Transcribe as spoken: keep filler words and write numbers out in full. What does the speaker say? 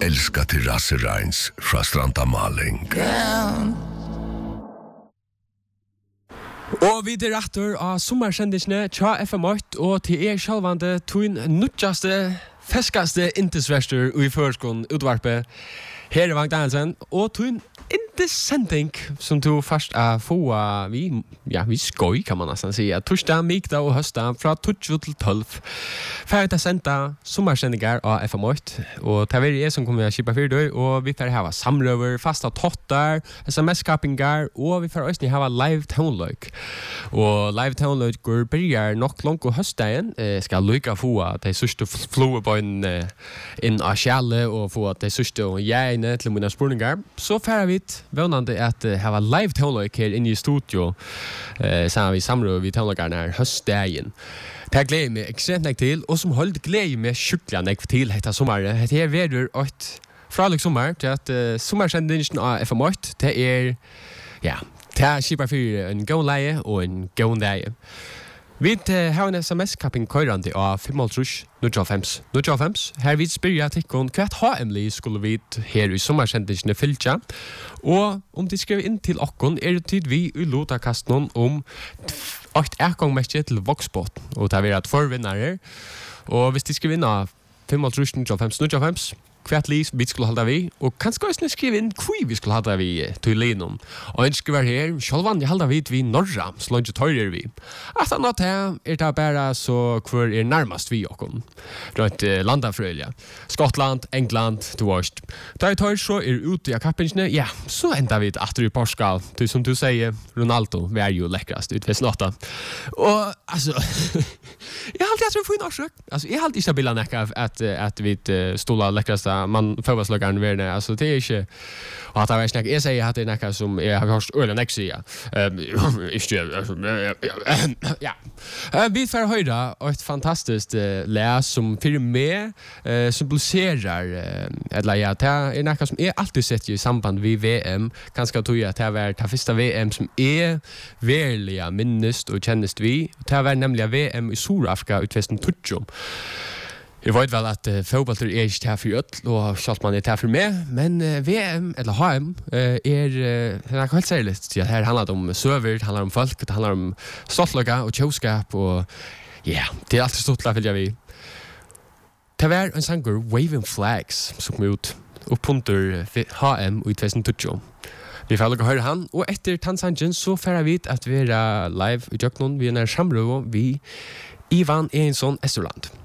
Elska terrassereins fra Stranda Maling. Og vi er etter av sommersendisene tja F M åtte og til er sjálvande tun nutjaste, feskaste intisverster i førskånd utvarpe. Her er Vagn Danielsen og tun intisending som du først er få vi, ja, vi skoj kan man nesten si. Torsdag, mikdag og høsta fra tolv til tolv. Ferdig til senda sommersendinger av F M åtte og det er jeg som kommer til å kjipa fyrir døy og vi får hava samrøver, fasta tottar, sms-kappingar og vi får også hava live townløk. Og live townløk går byrjar nok langt og høstdagen eh, skal lykka få at de sørste floe på inn, eh, inn av kjale og få at de sørste og jeg til mine spurningar. Så færer vi vånande at uh, hava live townløk her inne i studio uh, sammen vi samrøver vi townløkerne her høstdagen. Det gleder meg ekstremt nek til, og som holdt gleder meg sjukkelig nek til hetta sommar. Hette her verður et fralig sommer til at uh, sommersendingen av F M åtte, det er, ja, det er kjipar for en god leie og en god leie. Vi har en sms-kapping køyrande av fem trus null fem null fem. Her vi spyrja tikkun hva H M-li skulle vi her i sommersendingene fylkja. Og om de skriver inn til okkon er det tid vi i lotakastnon om åkt ekongmestje til Voxbot. Og det er vi at forvinnare. Og hvis de skriver inn av fem trus null fem null fem kvart lis vi skulle halda vi, og kanskje også skrive inn hvor vi skulle halda vi til linom. Og en skriver her, sjálvan jeg halda vi vi norra, så langt tøyrer vi. At han at her er det bare så hvor er nærmast vi okkom. Rundt uh, landafrølja. Skottland, England, du varst. Da jeg tøyr så er ute i kappingene, ja, så enda vi atter i Portugal. Du, som du sier, Ronaldo, vi er jo lekkrast ut ved åtta. Og, altså, jeg har alltid hatt for en årsøk. Altså, jeg har alltid ikke bildet nekka at, at vi uh, stola lekkrast man fotballslagaren verna alltså det är inte och att jag snackar jag säger att det är något som jag har hört öle nästa sida ehm ja vi får höra ett fantastiskt läs som för mig symboliserar eller ja det är något som är alltid sett i samband med V M kanske tror jag att det var det första V M som är verkliga minnest och kännes vi det var nämligen V M i Sydafrika utvesten tutjo. Jeg vet vel at uh, fotball er ikke til for ødel, og selv man er til for meg, men uh, V M, eller H M, uh, er, uh, er helt særlig. Ja, her handler det om søver, det handler om folk, det handler om stoltløkka og kjøskap, og ja, yeah, det er alltid stort, vil jeg vi. Det var en sanger, Waving Flags, som kom ut opp under H M i tjusen tjueto. Vi får lukke høre han, og etter Tansangen så får vi at vi er live i Jøknon, vi er nær Samrøv, vi Ivan Ensson Esterland.